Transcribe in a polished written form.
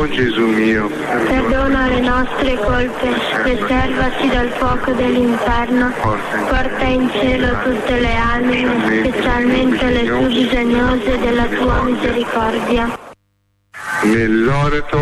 O Gesù mio, perdona le nostre colpe, preservaci dal fuoco dell'inferno, porta in cielo tutte le anime, specialmente le più bisognose della tua misericordia. nell'oratorio